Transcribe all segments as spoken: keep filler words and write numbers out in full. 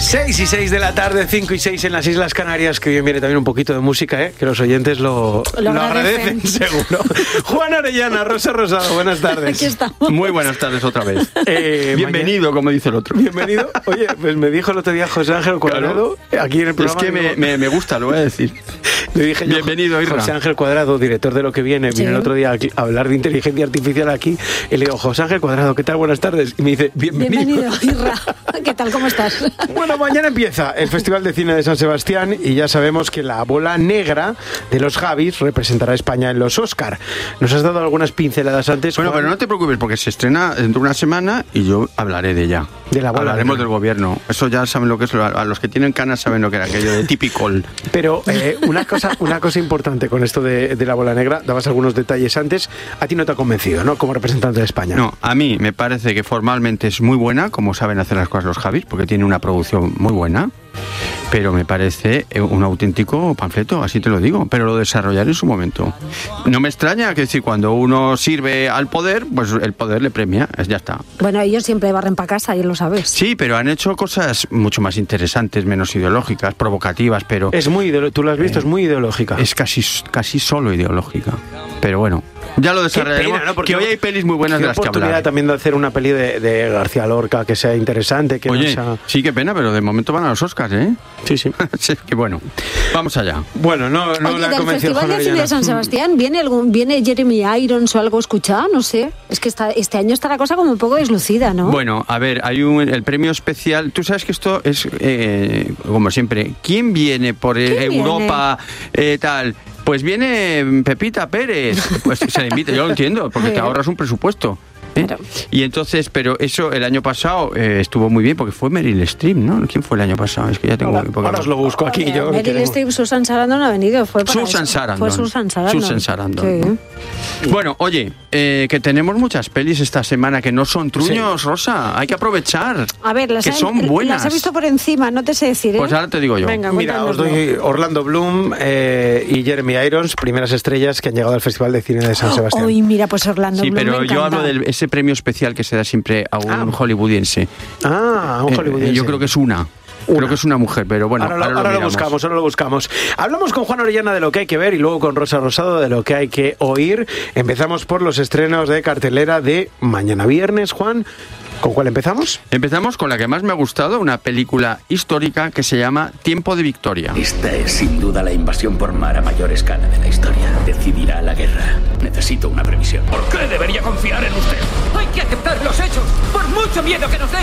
seis y seis de la tarde, cinco y seis en las Islas Canarias, que bien viene también un poquito de música, ¿eh? Que los oyentes lo, lo, lo agradecen. agradecen, seguro. Juan Orellana, Rosa Rosado, buenas tardes. Aquí estamos. Muy buenas tardes otra vez. Eh, Bienvenido, mañana... como dice el otro. Bienvenido. Oye, pues me dijo el otro día José Ángel Cuadrado, claro. aquí en el programa. Es que me, me, me gusta, lo voy a decir. Le dije yo, bienvenido, Irra. José Ángel Cuadrado, director de Lo que Viene, sí. vino el otro día aquí a hablar de inteligencia artificial aquí, y le digo, José Ángel Cuadrado, ¿qué tal? Buenas tardes. Y me dice, bienvenido. Bienvenido, Irra. ¿Qué tal? ¿Cómo estás? Bueno, mañana empieza el Festival de Cine de San Sebastián y ya sabemos que la bola negra de los Javis representará a España en los Oscar. Nos has dado algunas pinceladas antes. Bueno, Juan. pero no te preocupes porque se estrena dentro de una semana y yo hablaré de ella. De la bola Hablaremos negra. del gobierno. Eso ya saben lo que es. A los que tienen canas saben lo que era aquello de typical. Pero eh, una cosa una cosa importante con esto de, de la bola negra, dabas algunos detalles antes, a ti no te ha convencido, ¿no? Como representante de España. No, a mí me parece que formalmente es muy buena, como saben hacer las cosas los Javis, porque tiene una producción muy buena, pero me parece un auténtico panfleto, así te lo digo, pero lo desarrollaré en su momento. No me extraña que decir, cuando uno sirve al poder, pues el poder le premia, ya está. Bueno, ellos siempre barren para casa, y lo sabes. Sí, pero han hecho cosas mucho más interesantes, menos ideológicas, provocativas, pero... Es muy ideológica, tú lo has visto, eh, es muy ideológica. Es casi, casi solo ideológica, pero bueno... Ya lo desarrollaremos, ¿no? Porque hoy hay pelis muy buenas de las que hablar. oportunidad también de hacer una peli de, de García Lorca que sea interesante. Que Oye, no sea... sí, qué pena, pero de momento van a los Oscars, ¿eh? Sí, sí. sí que bueno, vamos allá. Bueno, no, no Oye, la del convenció Festival de Cine de San Sebastián, ¿viene, algún, ¿viene Jeremy Irons o algo escuchado? No sé. Es que está, este año está la cosa como un poco deslucida, ¿no? Bueno, a ver, hay un, el premio especial. Tú sabes que esto es, eh, como siempre, ¿quién viene por ¿Quién Europa viene? Eh, tal? Pues viene Pepita Pérez, pues se le invita, yo lo entiendo, porque te ahorras un presupuesto. ¿eh? Claro. Y entonces, pero eso el año pasado eh, estuvo muy bien, porque fue Meryl Streep, ¿no? ¿Quién fue el año pasado? Es que ya tengo... Ahora, ahora os lo busco aquí. Oye, yo Meryl Streep, Susan Sarandon ha venido, fue para Susan eso. Sarandon. Fue Susan Sarandon. Susan Sarandon. Sí. ¿no? Bueno, oye, eh, que tenemos muchas pelis esta semana que no son truños, sí. Rosa, hay que aprovechar. A ver, las, que he, son buenas. las he visto por encima, no te sé decir, ¿eh? Pues ahora te digo yo. Venga, mira, os doy Orlando Bloom eh, y Jeremy Irons, primeras estrellas que han llegado al Festival de Cine de San Sebastián. Uy, mira, pues Orlando sí, Bloom pero me yo encanta. hablo de ese premio especial que se da siempre a un ah. hollywoodiense. Ah, un hollywoodiense. Eh, yo creo que es una. Una. Creo que es una mujer, pero bueno, ahora lo, ahora lo, ahora lo buscamos, ahora lo buscamos. Hablamos con Juan Orellana de lo que hay que ver y luego con Rosa Rosado de lo que hay que oír. Empezamos por los estrenos de cartelera de mañana viernes, Juan. ¿Con cuál empezamos? Empezamos con la que más me ha gustado, una película histórica que se llama Tiempo de Victoria. Esta es sin duda la invasión por mar a mayor escala de la historia. Decidirá la guerra. Necesito una previsión. ¿Por qué debería confiar en usted? Hay que aceptar los hechos, por mucho miedo que nos den.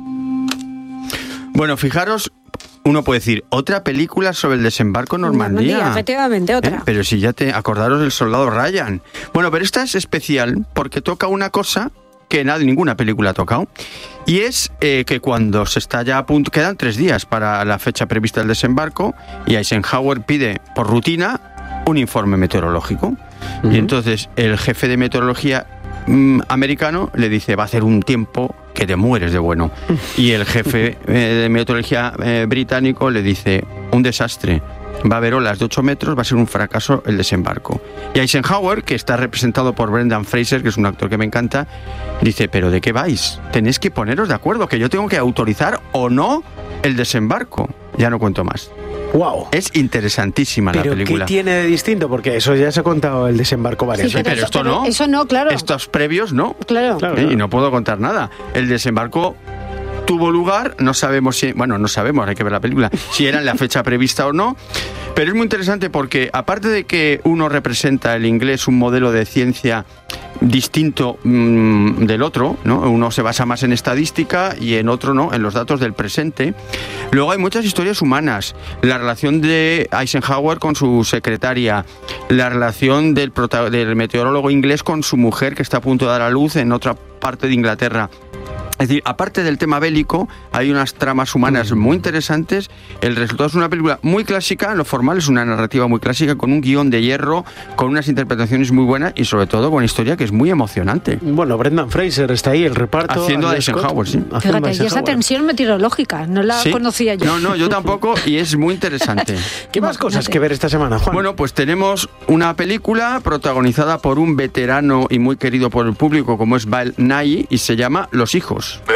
Bueno, fijaros, uno puede decir, otra película sobre el desembarco en Normandía. Normandía, efectivamente, otra. ¿Eh? Pero si ya te acordaros del soldado Ryan. Bueno, pero esta es especial porque toca una cosa que nadie, ninguna película ha tocado, y es eh, que cuando se está ya a punto, quedan tres días para la fecha prevista del desembarco, y Eisenhower pide por rutina un informe meteorológico. Uh-huh. Y entonces el jefe de meteorología mm, americano le dice, va a hacer un tiempo que te mueres de bueno. Y el jefe eh, de meteorología eh, británico le dice, un desastre. Va a haber olas de ocho metros, va a ser un fracaso el desembarco. Y Eisenhower, que está representado por Brendan Fraser, que es un actor que me encanta, dice, ¿pero de qué vais? Tenéis que poneros de acuerdo, que yo tengo que autorizar o no el desembarco. Ya no cuento más. Wow. Es interesantísima ¿Pero la película. qué tiene de distinto? Porque eso ya se ha contado el desembarco varias sí, veces. pero, pero esto pero no. Eso no, claro. Estos previos no. Claro. claro, ¿Eh? claro. Y no puedo contar nada. El desembarco tuvo lugar, no sabemos si, bueno, no sabemos, hay que ver la película, si era en la fecha prevista o no, pero es muy interesante porque aparte de que uno representa el inglés, un modelo de ciencia distinto mmm, del otro, ¿no? Uno se basa más en estadística y en otro no, en los datos del presente. Luego hay muchas historias humanas, la relación de Eisenhower con su secretaria, la relación del, prota- del meteorólogo inglés con su mujer que está a punto de dar a luz en otra parte de Inglaterra. Es decir, aparte del tema bélico, hay unas tramas humanas muy interesantes. El resultado es una película muy clásica, en lo formal es una narrativa muy clásica, con un guión de hierro, con unas interpretaciones muy buenas y sobre todo con una historia que es muy emocionante. Bueno, Brendan Fraser está ahí, el reparto. Haciendo de Eisenhower, sí. Fíjate, y esa tensión meteorológica, no la ¿Sí? conocía yo. No, no, yo tampoco, y es muy interesante. ¿Qué más cosas que ver esta semana, Juan? Bueno, pues tenemos una película protagonizada por un veterano y muy querido por el público como es Bill Nighy y se llama Los hijos. Me muero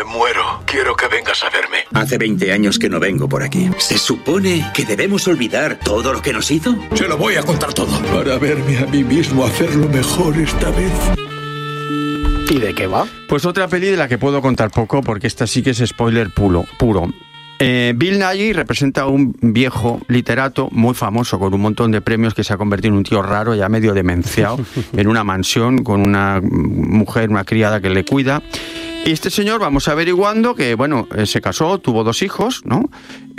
quiero que vengas a verme. Hace veinte años que no vengo por aquí. ¿Se supone que debemos olvidar todo lo que nos hizo? Se lo voy a contar todo. Para verme a mí mismo hacerlo mejor esta vez. ¿Y de qué va? Pues otra peli de la que puedo contar poco, porque esta sí que es spoiler puro. puro. Eh, Bill Nighy representa a un viejo literato muy famoso, con un montón de premios, que se ha convertido en un tío raro, ya medio demenciado, en una mansión con una mujer, una criada que le cuida. Y este señor, vamos averiguando que, bueno, eh, se casó, tuvo dos hijos, ¿no?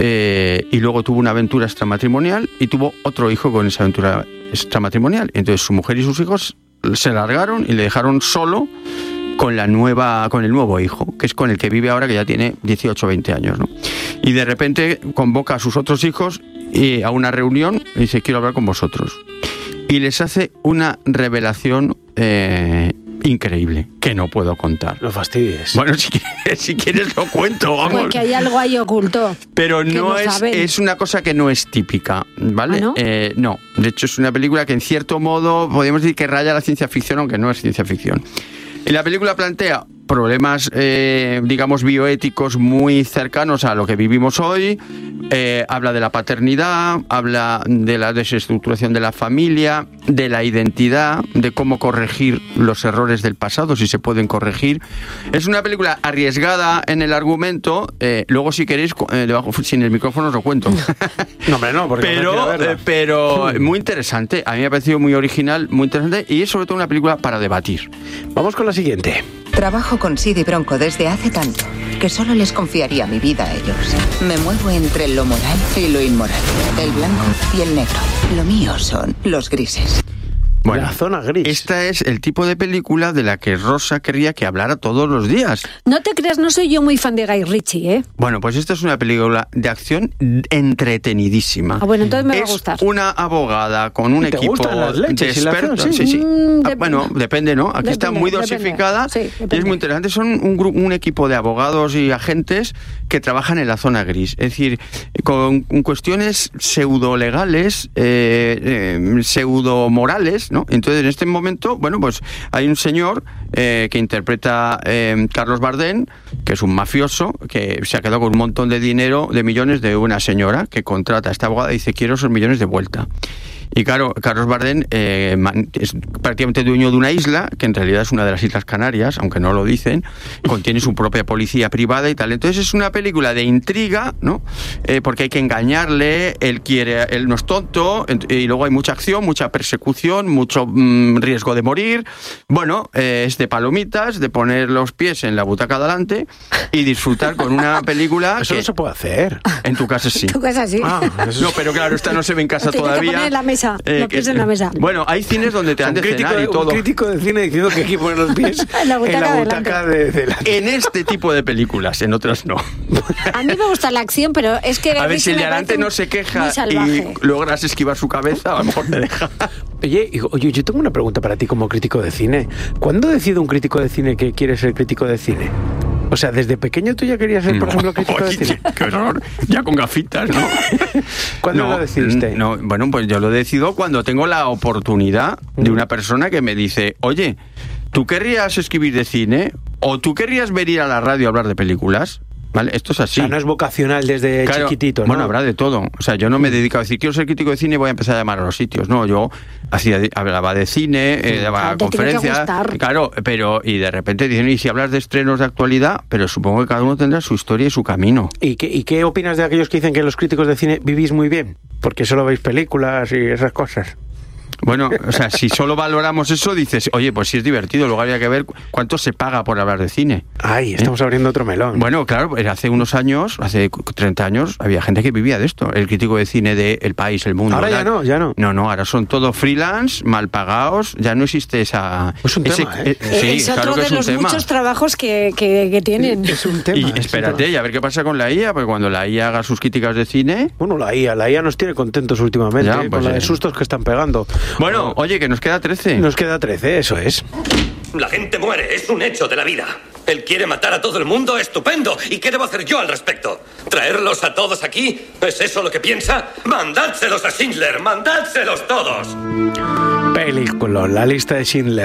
Eh, y luego tuvo una aventura extramatrimonial y tuvo otro hijo con esa aventura extramatrimonial. Entonces su mujer y sus hijos se largaron y le dejaron solo con la nueva, con el nuevo hijo, que es con el que vive ahora, que ya tiene dieciocho o veinte años, ¿no? Y de repente convoca a sus otros hijos y a una reunión y dice: quiero hablar con vosotros. Y les hace una revelación eh, increíble, que no puedo contar. No fastidies. Bueno, si quieres, si quieres lo cuento, vamos. Porque hay algo ahí oculto. Pero no, no es, saben. es una cosa que no es típica, ¿vale? ¿Ah, no? Eh, no, de hecho es una película que en cierto modo podríamos decir que raya la ciencia ficción, aunque no es ciencia ficción. Y la película plantea problemas, eh, digamos, bioéticos muy cercanos a lo que vivimos hoy. Eh, habla de la paternidad, habla de la desestructuración de la familia, de la identidad, de cómo corregir los errores del pasado, si se pueden corregir. Es una película arriesgada en el argumento. Eh, luego, si queréis, eh, debajo, sin el micrófono os lo cuento. No, hombre, no, porque pero, no quiero verla. eh, pero muy interesante. A mí me ha parecido muy original, muy interesante, y es sobre todo una película para debatir. Vamos con la siguiente. Trabajo con Sid y Bronco desde hace tanto que solo les confiaría mi vida a ellos. Me muevo entre lo moral y lo inmoral, el blanco y el negro. Lo mío son los grises. Bueno, La zona gris. Esta es el tipo de película de la que Rosa querría que hablara todos los días. No te creas, no soy yo muy fan de Guy Ritchie, ¿eh? Bueno, pues esta es una película de acción entretenidísima. Ah, bueno, entonces me va a Es gustar. una abogada con un ¿Te equipo gustan las de leches y la acción? expertos. Sí. Sí, sí. Mm, Ah, dep- bueno, depende, ¿no? Aquí Depende, está muy depende. dosificada Sí, y es depende. muy interesante. Son un grupo, un equipo de abogados y agentes que trabajan en la zona gris. Es decir, con cuestiones pseudo-legales, eh, eh, pseudo-morales, ¿no? Entonces, en este momento, bueno, pues hay un señor eh, que interpreta eh, Carlos Bardem, que es un mafioso, que se ha quedado con un montón de dinero, de millones, de una señora que contrata a esta abogada y dice: quiero esos millones de vuelta. Y claro, Carlos Bardem eh, man- es prácticamente dueño de una isla, que en realidad es una de las Islas Canarias, aunque no lo dicen, contiene su propia policía privada y tal. Entonces es una película de intriga, ¿no? Eh, porque hay que engañarle, él quiere, él no es tonto, ent- y luego hay mucha acción, mucha persecución, mucho mm, riesgo de morir. Bueno, eh, es de palomitas, de poner los pies en la butaca de adelante y disfrutar con una película Eso que no se puede hacer. en tu casa sí. Tu casa sí. Ah, eso No, es- pero claro, esta no se ve en casa Tienes que todavía. poner en la mesa, los pies que- en la mesa. Bueno, hay cines donde te han un, de crítico cenar de, y todo. un crítico de cine diciendo que hay que poner los pies En la butaca de butaca de, de la... En este tipo de películas, en otras no. A mí me gusta la acción, pero es que... A ver, si el de me adelante parece no se queja muy salvaje. y logras esquivar su cabeza, a lo mejor te deja. Oye, y- oye, yo tengo una pregunta para ti como crítico de cine. ¿Cuándo decide un crítico de cine que quiere ser crítico de cine? O sea, ¿desde pequeño tú ya querías ser, por ejemplo, crítico de Oye, cine? qué horror. Ya con gafitas, ¿no? ¿Cuándo no, lo decidiste? No, bueno, pues yo lo decido cuando tengo la oportunidad de una persona que me dice: oye, ¿tú querrías escribir de cine? ¿O tú querrías venir a la radio a hablar de películas? ¿Vale? Esto es O así. sea, no es vocacional desde Claro, chiquitito, ¿no? Bueno, habrá de todo. O sea, yo no me he dedicado a decir, quiero ser crítico de cine y voy a empezar a llamar a los sitios. No, yo hacía, hablaba de cine, eh, daba Claro, te tiene que conferencias. gustar. Claro, pero, y de repente dicen, y si hablas de estrenos de actualidad, pero supongo que cada uno tendrá su historia y su camino. ¿Y qué, ¿Y qué opinas de aquellos que dicen que los críticos de cine vivís muy bien? Porque solo veis películas y esas cosas. Bueno, o sea, si solo valoramos eso, dices, oye, pues sí es divertido, luego habría que ver cu- cuánto se paga por hablar de cine. Ay, estamos abriendo otro melón. Bueno, claro, hace unos años, hace treinta años, había gente que vivía de esto. El crítico de cine de El País, El Mundo. Ahora ya la- no, ya no. No, no, ahora son todos freelance, mal pagados, ya no existe esa... Es un ese- tema, ¿eh? Sí, es claro otro que de es un los tema. muchos trabajos que, que, que tienen. Es un tema. Y es un espérate, tema. y a ver qué pasa con la I A, porque cuando la I A haga sus críticas de cine... Bueno, la I A, la I A nos tiene contentos últimamente, Ya, ¿eh? pues, con la de eh. sustos que están pegando. Bueno, oye, que nos queda trece. Nos queda trece, eso es. La gente muere, es un hecho de la vida. Él quiere matar a todo el mundo, estupendo. ¿Y qué debo hacer yo al respecto? ¿Traerlos a todos aquí? ¿Es eso lo que piensa? ¡Mandádselos a Schindler! ¡Mandádselos todos! Película, La lista de Schindler.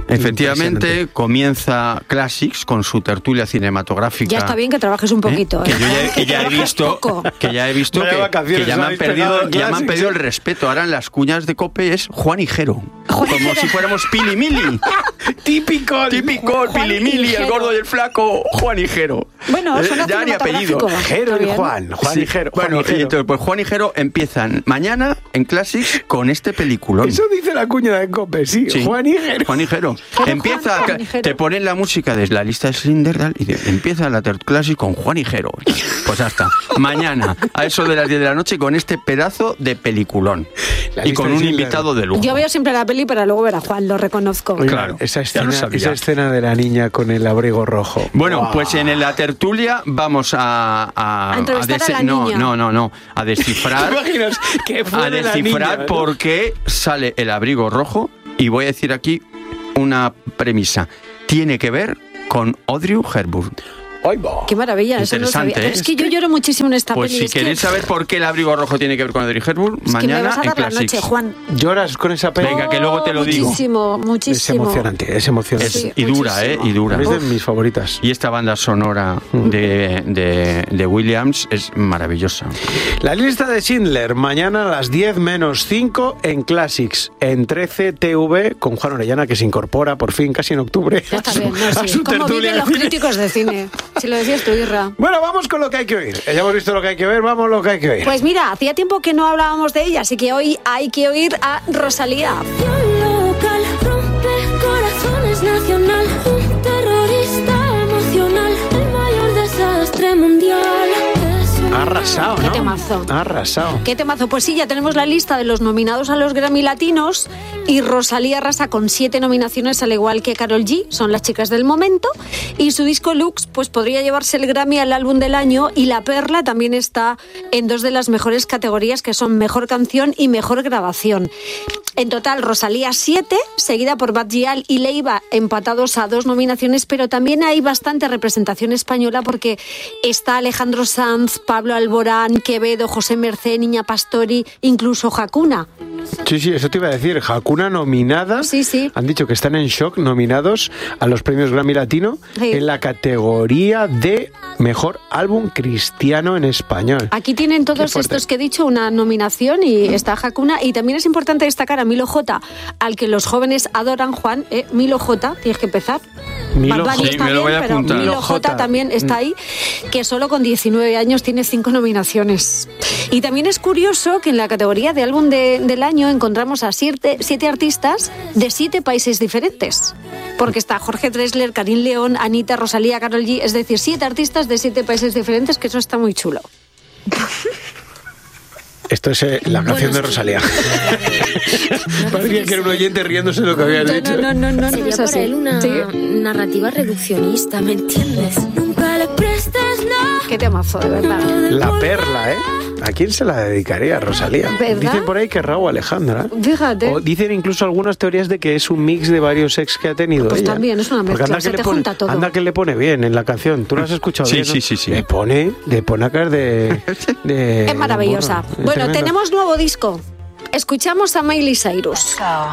Efectivamente, comienza Classics con su tertulia cinematográfica. Ya está bien que trabajes un poquito, ¿eh? Que, yo ya, que ya he visto, que ya he visto que, que ya me han perdido, ya me han perdido el respeto. Ahora en las cuñas de COPE es Juan Higuero, como si fuéramos Pili Mili. Típico, típico, Pili Mili, el gordo y el flaco, Juan Higuero. Bueno, eh, ya ni apellido. Higuero y Juan, Juan sí. Higuero. Bueno, Juan y entonces, pues Juan Higuero empiezan mañana en Classics con este peliculón. Eso dice la cuña de COPE, sí, sí. Juan Higuero. Juan Higuero. Empieza, Juan Higuero. te ponen la música de la lista de Schindler y de, empieza la Ter Classics con Juan Higuero. Pues hasta mañana, a eso de las diez de la noche, con este pedazo de peliculón. Y con un invitado de lujo. Yo veo siempre la peli para luego ver a Juan, lo reconozco. Oye, claro, esa escena, esa escena de la niña con el abrigo rojo. Bueno, wow. Pues en la tertulia vamos a... A, a entrevistar a, a, la no, niña. no, no, no, a descifrar... ¿Te imaginas qué fue a de la descifrar niña, ¿no? por qué sale el abrigo rojo, y voy a decir aquí una premisa. Tiene que ver con Audrey Hepburn. Qué maravilla, eso no lo sabía. Interesante, ¿eh? Es que yo lloro muchísimo en esta Pues peli. si es queréis que... saber por qué el abrigo rojo tiene que ver con Audrey Hepburn, es mañana que me vas a en dar la Classics. noche, Juan. ¿Lloras con esa peli? Venga, que luego te lo digo. Muchísimo, muchísimo. Es emocionante, es emocionante. Es, Sí, y dura, muchísimo. ¿eh? Y dura. Es de mis favoritas. Y esta banda sonora de, de, de Williams es maravillosa. La lista de Schindler, mañana a las diez menos cinco en Classics, en trece T V, con Juan Orellana, que se incorpora por fin, casi en octubre. Ya está a su- bien, no, a sí. su ¿Cómo tertulia viven de los cine. críticos de cine? Si lo decías tú, Irra. Bueno, vamos con lo que hay que oír. Ya hemos visto lo que hay que ver, vamos a lo que hay que oír. Pues mira, hacía tiempo que no hablábamos de ella, así que hoy hay que oír a Rosalía. Local, rompe corazones nacional, un terrorista emocional, el mayor desastre mundial. Ha arrasado, ¿no? Qué temazo. Ha arrasado. ¿Qué temazo? Pues sí, ya tenemos la lista de los nominados a los Grammy Latinos y Rosalía arrasa con siete nominaciones, al igual que Karol G, son las chicas del momento, y su disco Lux pues podría llevarse el Grammy al álbum del año, y La Perla también está en dos de las mejores categorías, que son Mejor Canción y Mejor Grabación. En total, Rosalía siete, seguida por Bad Gyal y Leiva, empatados a dos nominaciones, pero también hay bastante representación española porque está Alejandro Sanz, Pablo Alborán, Quevedo, José Mercé, Niña Pastori, incluso Hakuna. Sí, sí, eso te iba a decir. Hakuna nominada. Sí, sí. Han dicho que están en shock, nominados a los premios Grammy Latino Sí. en la categoría de Mejor Álbum Cristiano en Español. Aquí tienen Qué todos fuerte. estos que he dicho una nominación y está Hakuna. Y también es importante destacar a Milo J, al que los jóvenes adoran, Juan. ¿eh? Milo J, tienes que empezar. Milo Bad Bunny J. está Sí, me lo bien, voy a pero apuntar. Milo Milo J J. también está ahí, que solo con diecinueve años tiene cinco nominaciones. Y también es curioso que en la categoría de álbum de- del año encontramos a siete, siete artistas de siete países diferentes. Porque está Jorge Drexler, Karim León, Anita, Rosalía, Karol G, es decir, siete artistas de siete países diferentes, que eso está muy chulo. Esto es eh, la canción de Rosalía. Parecía que era un oyente riéndose de lo que había No, dicho. no, no, no, no, Sería es para así. él una Sí. narrativa reduccionista, ¿me entiendes? Nunca le prestes nada. Qué temazo, de verdad. La Perla, ¿eh? ¿A quién se la dedicaría, Rosalía? ¿Verdad? Dicen por ahí que Raúl Alejandra. Fíjate. O dicen incluso algunas teorías de que es un mix de varios ex que ha tenido Pues ella. también, es una Porque mezcla, anda que se le te pone- junta todo. Anda que le pone bien en la canción. ¿Tú lo has escuchado Sí, bien, no? sí, sí, sí. Le pone, le pone a caer de... de Es maravillosa. burro. Es Bueno, tremendo. tenemos nuevo disco. Escuchamos a Miley Cyrus.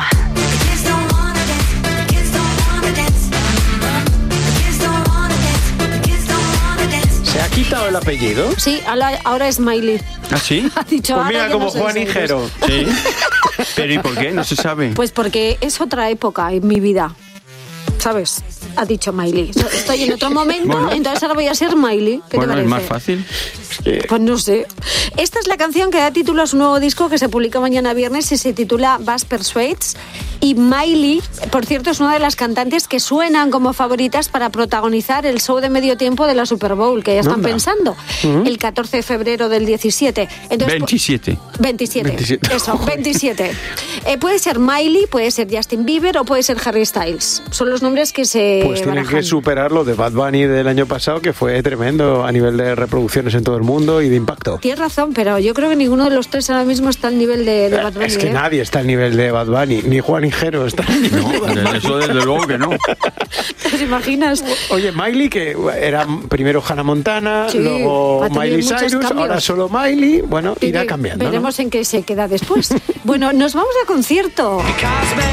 ¿Se ha quitado el apellido? Sí, ahora, ahora es Miley. ¿Ah, sí? Ha dicho, Pues ahora mira, ya como no soy Juan Cyrus. Higuero. Sí. ¿Pero y por qué? No se sabe. Pues porque es otra época en mi vida. ¿Sabes? Ha dicho Miley. Estoy en otro momento, Bueno. entonces ahora voy a ser Miley. ¿Qué Bueno, te es parece? más fácil. Pues no sé. Esta es la canción que da título a su nuevo disco que se publica mañana viernes y se titula Bass Persuades. Y Miley, por cierto, es una de las cantantes que suenan como favoritas para protagonizar el show de medio tiempo de la Super Bowl, que ya están Anda. pensando, el catorce de febrero del diecisiete. Entonces, veintisiete. veintisiete. veintisiete. Eso, veintisiete. Eh, puede ser Miley, puede ser Justin Bieber o puede ser Harry Styles. Son los nombres que se Pues tienen barajan. que superar lo de Bad Bunny del año pasado, que fue tremendo a nivel de reproducciones en todo el mundo y de impacto. Tienes razón, pero yo creo que ninguno de los tres ahora mismo está al nivel de, de Bad Bunny. Es que ¿eh? nadie está al nivel de Bad Bunny, ni Juan Higuero está al nivel No, de Bad Bunny. eso desde luego que no. ¿Te imaginas? Oye, Miley, que era primero Hannah Montana, Sí, luego ha tenido Miley muchos Cyrus, cambios. ahora solo Miley, bueno, Sí, irá sí, cambiando, ¿no? Veremos en qué se queda después. Bueno, nos vamos a concierto.